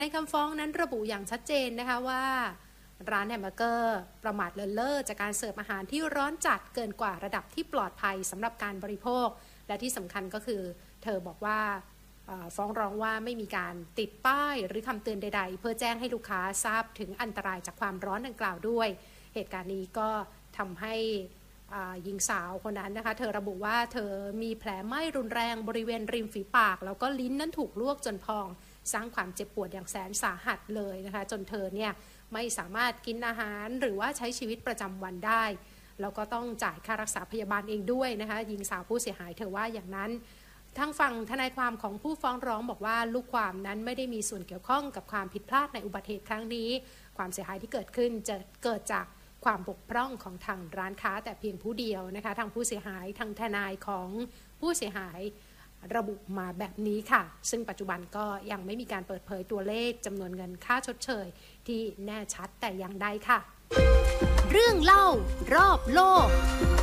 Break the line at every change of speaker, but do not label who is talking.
ในคำฟ้องนั้นระบุอย่างชัดเจนนะคะว่าร้านแฮมเบอร์เกอร์ประมาทเลินเล่อจากการเสิร์ฟอาหารที่ร้อนจัดเกินกว่าระดับที่ปลอดภัยสำหรับการบริโภคและที่สำคัญก็คือเธอบอกว่าฟ้องร้องว่าไม่มีการติดป้ายหรือคำเตือนใดๆเพื่อแจ้งให้ลูกค้าทราบถึงอันตรายจากความร้อนดังกล่าวด้วยเหตุการณ์นี้ก็ทำให้หญิงสาวคนนั้นนะคะเธอระบุว่าเธอมีแผลไหม้รุนแรงบริเวณริมฝีปากแล้วก็ลิ้นนั้นถูกลวกจนพองสร้างความเจ็บปวดอย่างแสนสาหัสเลยนะคะจนเธอเนี่ยไม่สามารถกินอาหารหรือว่าใช้ชีวิตประจำวันได้แล้วก็ต้องจ่ายค่ารักษาพยาบาลเองด้วยนะคะหญิงสาวผู้เสียหายเธอว่าอย่างนั้นทางฝั่งทนายความของผู้ฟ้องร้องบอกว่าลูกความนั้นไม่ได้มีส่วนเกี่ยวข้องกับความผิดพลาดในอุบัติเหตุครั้งนี้ความเสียหายที่เกิดขึ้นจะเกิดจากความบกพร่องของทางร้านค้าแต่เพียงผู้เดียวนะคะทางผู้เสียหายทางทนายของผู้เสียหายระบุมาแบบนี้ค่ะซึ่งปัจจุบันก็ยังไม่มีการเปิดเผยตัวเลขจำนวนเงินค่าชดเชยที่แน่ชัดแต่อย่างใดค่ะเรื่องเล่ารอบโลก